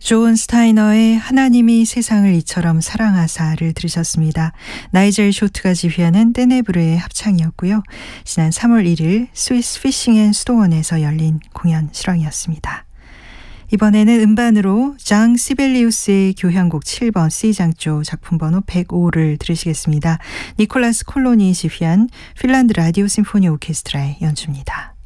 존 스타이너의 하나님이 세상을 이처럼 사랑하사를 들으셨습니다. 나이젤 쇼트가 지휘하는 떼네브르의 합창이었고요. 지난 3월 1일 스위스 피싱 앤 스토원에서 열린 공연 실황이었습니다. 이번에는 음반으로 장 시벨리우스의 교향곡 7번 C장조 작품 번호 105를 들으시겠습니다. 니콜라스 콜로니 지휘한 핀란드 라디오 심포니 오케스트라의 연주입니다.